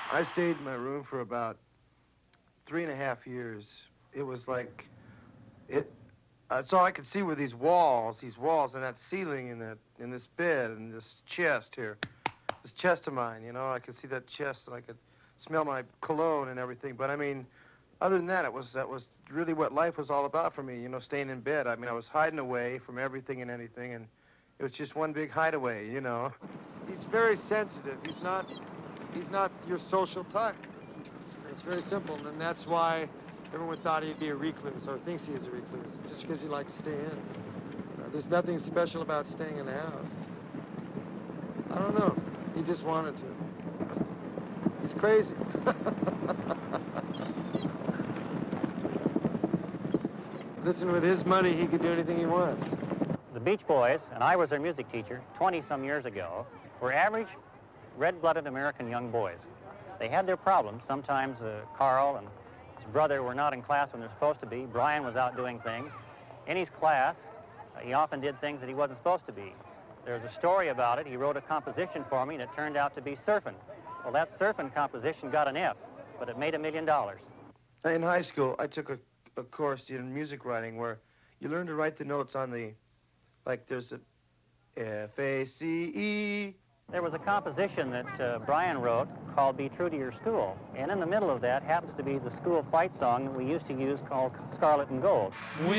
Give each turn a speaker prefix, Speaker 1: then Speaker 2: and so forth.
Speaker 1: I stayed in my room for about 3.5 years. It was like it. That's all I could see were these walls, and that ceiling, in this bed, and this chest here, this chest of mine. You know, I could see that chest, and I could smell my cologne and everything. But I mean, other than that, that was really what life was all about for me. You know, staying in bed. I mean, I was hiding away from everything and anything, and it was just one big hideaway. You know. He's very sensitive. He's not your social type. It's very simple, and that's why everyone thought he'd be a recluse, or thinks he is a recluse, just because he liked to stay in. There's nothing special about staying in the house. I don't know. He just wanted to. He's crazy. Listen, with his money, he could do anything he wants.
Speaker 2: The Beach Boys, and I was their music teacher 20-some years ago, were average, red-blooded American young boys. They had their problems. Sometimes Carl and his brother were not in class when they're supposed to be. Brian was out doing things. In his class, he often did things that he wasn't supposed to be. There's a story about it. He wrote a composition for me, and it turned out to be Surfin'. Well, that Surfin' composition got an F, but it made $1 million.
Speaker 1: In high school, I took a course in music writing where you learn to write the notes on the, like there's a F-A-C-E.
Speaker 2: There was a composition that Brian wrote called Be True to Your School. And in the middle of that happens to be the school fight song that we used to use called Scarlet and Gold.